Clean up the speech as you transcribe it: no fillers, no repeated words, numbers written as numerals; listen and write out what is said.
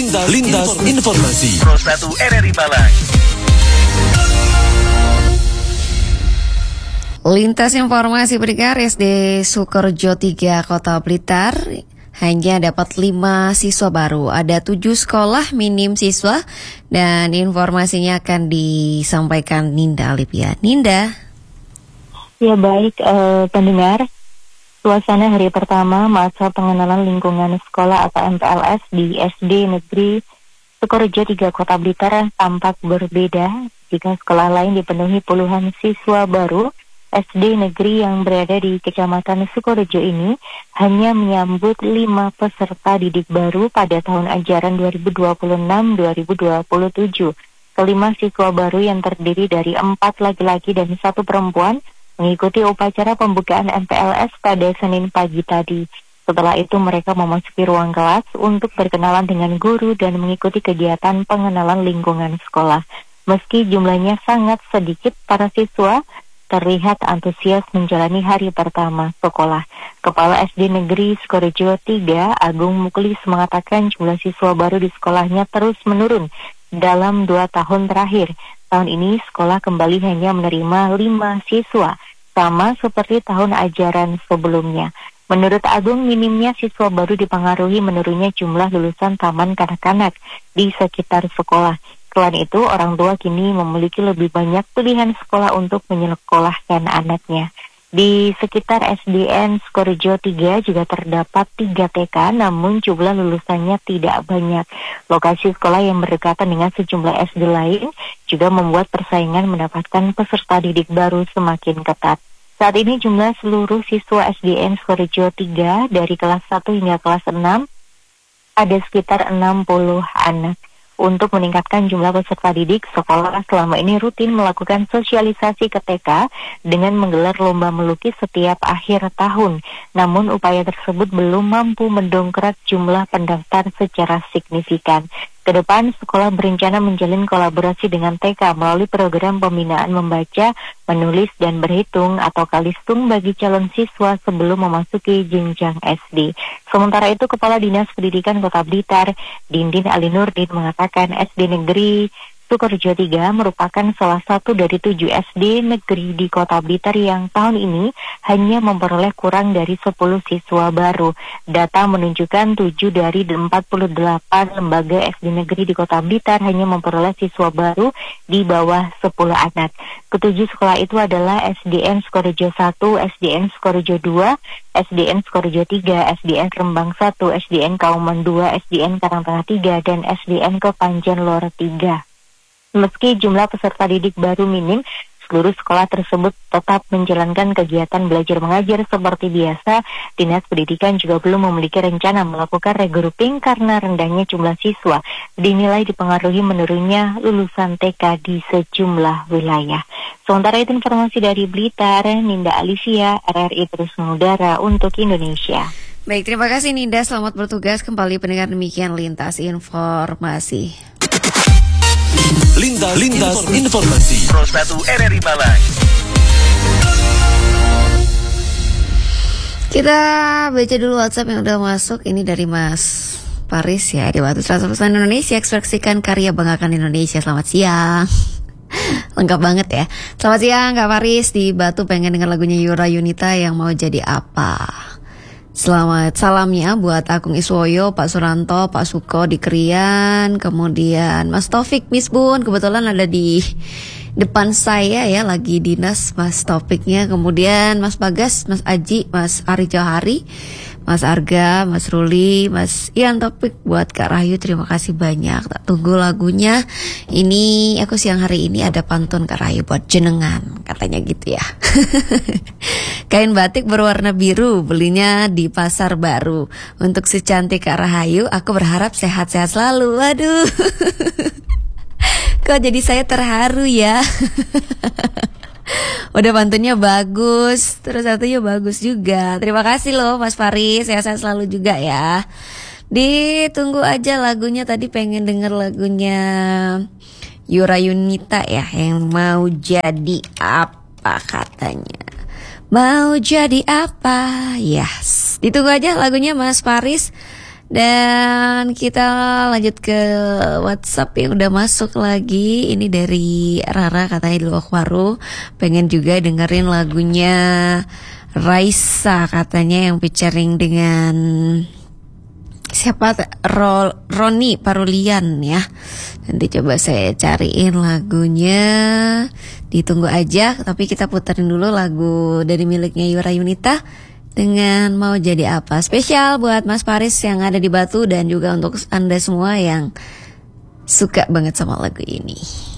Lintas Informasi Pro 1 RRI Malang. Lintas informasi pendengar, SD Sukorejo 3 Kota Blitar hanya dapat 5 siswa baru. Ada 7 sekolah minim siswa dan informasinya akan disampaikan Ninda Alipia. Ninda. Ya baik, pendengar. Suasana hari pertama masa pengenalan lingkungan sekolah atau MPLS di SD Negeri Sukorejo 3 Kota Blitar tampak berbeda jika sekolah lain dipenuhi puluhan siswa baru. SD Negeri yang berada di Kecamatan Sukorejo ini hanya menyambut 5 peserta didik baru pada tahun ajaran 2026-2027. Kelima siswa baru yang terdiri dari 4 laki-laki dan 1 perempuan mengikuti upacara pembukaan MPLS pada Senin pagi tadi. Setelah itu mereka memasuki ruang kelas untuk berkenalan dengan guru dan mengikuti kegiatan pengenalan lingkungan sekolah. Meski jumlahnya sangat sedikit, para siswa terlihat antusias menjalani hari pertama sekolah. Kepala SD Negeri Sukorejo 3, Agung Muklis, mengatakan jumlah siswa baru di sekolahnya terus menurun dalam 2 tahun terakhir. Tahun ini sekolah kembali hanya menerima 5 siswa, sama seperti tahun ajaran sebelumnya. Menurut Agung, minimnya siswa baru dipengaruhi menurunnya jumlah lulusan taman kanak-kanak di sekitar sekolah. Selain itu, orang tua kini memiliki lebih banyak pilihan sekolah untuk menyekolahkan anaknya. Di sekitar SDN Sukorejo 3 juga terdapat 3 TK, namun jumlah lulusannya tidak banyak. Lokasi sekolah yang berdekatan dengan sejumlah SD lain juga membuat persaingan mendapatkan peserta didik baru semakin ketat. Saat ini jumlah seluruh siswa SDN Sukorejo 3 dari kelas 1 hingga kelas 6 ada sekitar 60 anak. Untuk meningkatkan jumlah peserta didik, sekolah selama ini rutin melakukan sosialisasi ke TK dengan menggelar lomba melukis setiap akhir tahun. Namun upaya tersebut belum mampu mendongkrak jumlah pendaftar secara signifikan. Kedepan, sekolah berencana menjalin kolaborasi dengan TK melalui program pembinaan membaca, menulis, dan berhitung atau kalistung bagi calon siswa sebelum memasuki jenjang SD. Sementara itu, Kepala Dinas Pendidikan Kota Blitar, Dindin Ali Nurdin, mengatakan SD Negeri Sukorejo 3 merupakan salah satu dari 7 SD negeri di Kota Blitar yang tahun ini hanya memperoleh kurang dari 10 siswa baru. Data menunjukkan 7 dari 48 lembaga SD negeri di Kota Blitar hanya memperoleh siswa baru di bawah 10 anak. Ketujuh sekolah itu adalah SDN Sukorejo 1, SDN Sukorejo 2, SDN Sukorejo 3, SDN Rembang 1, SDN Kauman 2, SDN Karangtengah 3, dan SDN Kepanjen Lor 3. Meski jumlah peserta didik baru minim, seluruh sekolah tersebut tetap menjalankan kegiatan belajar mengajar seperti biasa. Dinas Pendidikan juga belum memiliki rencana melakukan regrouping karena rendahnya jumlah siswa dinilai dipengaruhi menurunnya lulusan TK di sejumlah wilayah. Sementara itu informasi dari Blitar, Ninda Alivia, RRI Terus Mengudara untuk Indonesia. Baik, terima kasih Ninda, selamat bertugas kembali pendengar, demikian Lintas Informasi. Lintas Informasi Pro 1 RRI Malang. Kita baca dulu WhatsApp yang udah masuk. Ini dari Mas Paris ya, di Waktu 100% Indonesia, ekspresikan karya banggakan Indonesia. Selamat siang. Lengkap banget ya. Selamat siang Kak Paris, di Batu pengen denger lagunya Yura Yunita yang Mau Jadi Apa. Selamat salamnya buat Agung Iswoyo, Pak Suranto, Pak Suko di Krian, kemudian Mas Taufik, Miss Bun, kebetulan ada di depan saya ya, lagi dinas Mas Taufiknya, kemudian Mas Bagas, Mas Aji, Mas Ari Johari, Mas Arga, Mas Ruli, Mas Ian Topik, buat Kak Rahayu, terima kasih banyak. Tak tunggu lagunya. Ini aku siang hari ini ada pantun Kak Rahayu buat jenengan, katanya gitu ya. Kain batik berwarna biru, belinya di pasar baru. Untuk si cantik Kak Rahayu, aku berharap sehat-sehat selalu. Waduh. Kok jadi saya terharu ya. Udah pantunnya bagus, terus satunya bagus juga. Terima kasih loh Mas Faris, sehat-sehat selalu juga ya. Ditunggu aja lagunya, tadi pengen denger lagunya Yura Yunita ya, yang Mau Jadi Apa katanya. Mau jadi apa? Yes. Ditunggu aja lagunya Mas Faris. Dan kita lanjut ke WhatsApp yang udah masuk lagi. Ini dari Rara, katanya di Lokwaru pengen juga dengerin lagunya Raisa, katanya yang featuring dengan siapa? Roni Parulian ya. Nanti coba saya cariin lagunya. Ditunggu aja, tapi kita puterin dulu lagu dari miliknya Yura Yunita dengan Mau Jadi Apa. Spesial buat Mas Paris yang ada di Batu dan juga untuk Anda semua yang suka banget sama lagu ini.